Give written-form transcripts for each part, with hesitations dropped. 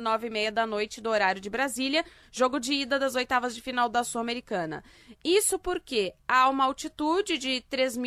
9h30 da noite do horário de Brasília, jogo de ida das oitavas de final da Sul-Americana. Isso porque há uma altitude de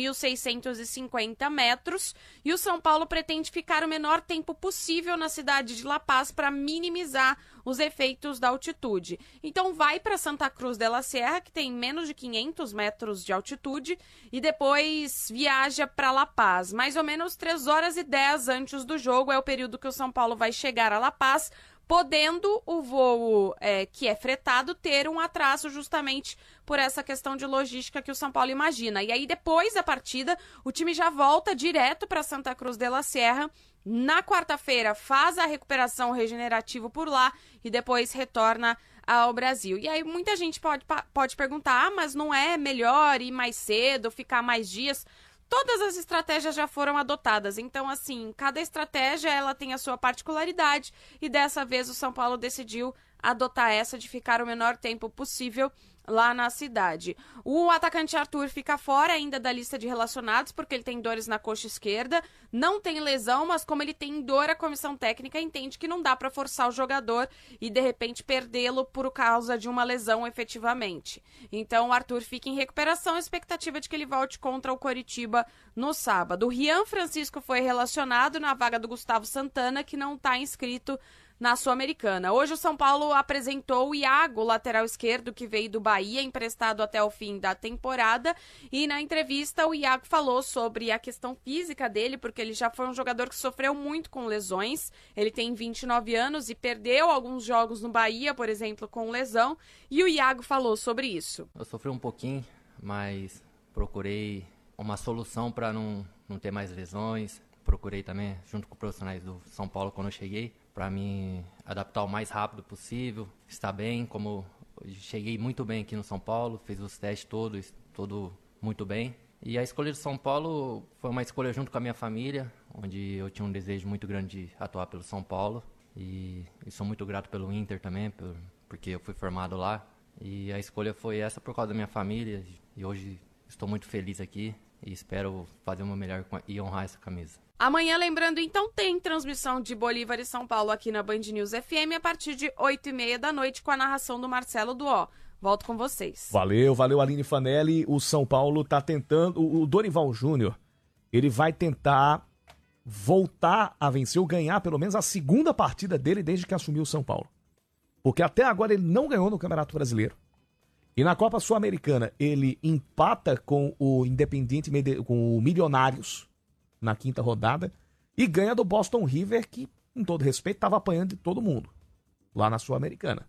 3.650 metros e o São Paulo pretende ficar o menor tempo possível na cidade de La Paz para minimizar os efeitos da altitude. Então vai para Santa Cruz de la Sierra, que tem menos de 500 metros de altitude, e depois viaja para La Paz. Mais ou menos 3h10 antes do jogo é o período que o São Paulo vai chegar a La Paz, podendo o voo que é fretado ter um atraso justamente por essa questão de logística que o São Paulo imagina. E aí depois da partida, o time já volta direto para Santa Cruz de la Sierra. Na quarta-feira faz a recuperação regenerativa por lá e depois retorna ao Brasil. E aí muita gente pode perguntar, mas não é melhor ir mais cedo, ficar mais dias? Todas as estratégias já foram adotadas, então assim, cada estratégia ela tem a sua particularidade e dessa vez o São Paulo decidiu adotar essa de ficar o menor tempo possível lá na cidade. O atacante Arthur fica fora ainda da lista de relacionados porque ele tem dores na coxa esquerda, não tem lesão, mas como ele tem dor, a comissão técnica entende que não dá para forçar o jogador e de repente perdê-lo por causa de uma lesão efetivamente. Então o Arthur fica em recuperação, a expectativa de que ele volte contra o Coritiba no sábado. O Rian Francisco foi relacionado na vaga do Gustavo Santana, que não está inscrito na Sul-Americana. Hoje o São Paulo apresentou o Iago, lateral esquerdo, que veio do Bahia, emprestado até o fim da temporada, e na entrevista o Iago falou sobre a questão física dele, porque ele já foi um jogador que sofreu muito com lesões, ele tem 29 anos e perdeu alguns jogos no Bahia, por exemplo, com lesão, e o Iago falou sobre isso. Eu sofri um pouquinho, mas procurei uma solução para não ter mais lesões, procurei também, junto com os profissionais do São Paulo quando eu cheguei, para me adaptar o mais rápido possível, estar bem, como eu cheguei muito bem aqui no São Paulo, fiz os testes todos, tudo muito bem. E a escolha do São Paulo foi uma escolha junto com a minha família, onde eu tinha um desejo muito grande de atuar pelo São Paulo. E sou muito grato pelo Inter também, porque eu fui formado lá. E a escolha foi essa por causa da minha família, e hoje estou muito feliz aqui e espero fazer o meu melhor e honrar essa camisa. Amanhã, lembrando, então, tem transmissão de Bolívar e São Paulo aqui na Band News FM a partir de 8h30 da noite com a narração do Marcelo Duó. Volto com vocês. Valeu, Aline Fanelli. O São Paulo tá tentando, o Dorival Júnior, ele vai tentar voltar a vencer ou ganhar pelo menos a segunda partida dele desde que assumiu o São Paulo. Porque até agora ele não ganhou no Campeonato Brasileiro. E na Copa Sul-Americana ele empata com o Independiente, com o Milionários na quinta rodada e ganha do Boston River, que, com todo respeito, estava apanhando de todo mundo lá na Sul-Americana.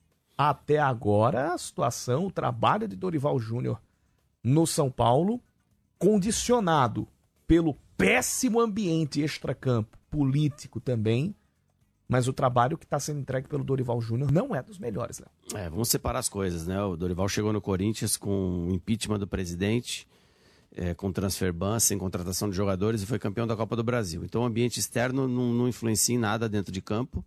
Até agora, a situação, o trabalho de Dorival Júnior no São Paulo, condicionado pelo péssimo ambiente extracampo, político também, mas o trabalho que está sendo entregue pelo Dorival Júnior não é dos melhores, Léo. Vamos separar as coisas, né? O Dorival chegou no Corinthians com o impeachment do presidente, com transfer ban, sem contratação de jogadores, e foi campeão da Copa do Brasil. Então o ambiente externo não influencia em nada dentro de campo.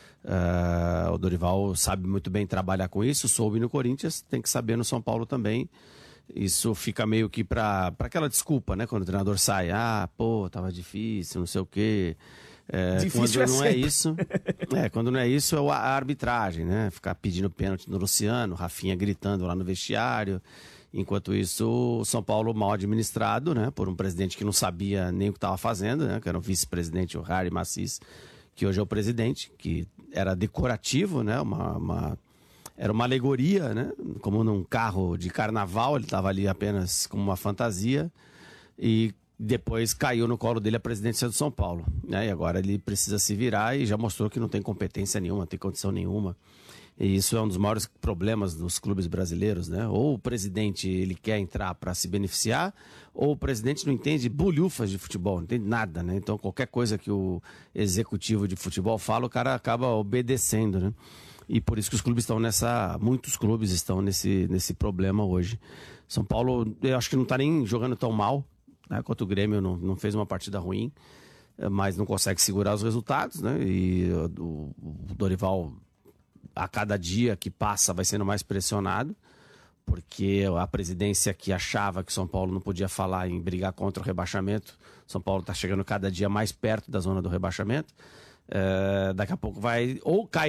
O Dorival sabe muito bem trabalhar com isso, soube no Corinthians, tem que saber no São Paulo também. Isso fica meio que para aquela desculpa, né? Quando o treinador sai, tava difícil, não sei o quê. Difícil quando não é isso, quando não é isso, é a arbitragem, né? Ficar pedindo pênalti no Luciano, Rafinha gritando lá no vestiário. Enquanto isso, o São Paulo mal administrado, né? Por um presidente que não sabia nem o que estava fazendo, né? Que era o vice-presidente, o Harry Macis, que hoje é o presidente, que era decorativo, né? Era uma alegoria, né? Como num carro de carnaval, ele estava ali apenas como uma fantasia. E depois caiu no colo dele a presidência do São Paulo, né? E agora ele precisa se virar e já mostrou que não tem competência nenhuma, não tem condição nenhuma. E isso é um dos maiores problemas dos clubes brasileiros, né? Ou o presidente ele quer entrar para se beneficiar, ou o presidente não entende bolhufas de futebol, não entende nada, né? Então qualquer coisa que o executivo de futebol fala, o cara acaba obedecendo, né? E por isso que os clubes estão muitos clubes estão nesse problema hoje. São Paulo, eu acho que não está nem jogando tão mal, né? Quanto o Grêmio não fez uma partida ruim, mas não consegue segurar os resultados, né? E o Dorival, a cada dia que passa, vai sendo mais pressionado, porque a presidência que achava que São Paulo não podia falar em brigar contra o rebaixamento, São Paulo está chegando cada dia mais perto da zona do rebaixamento, daqui a pouco vai ou cair